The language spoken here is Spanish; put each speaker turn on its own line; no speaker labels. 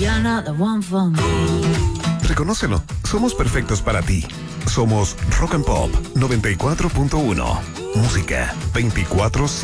You're not the one for me.
Reconócelo, somos perfectos para ti. Somos Rock and Pop 94.1. Música 24/7.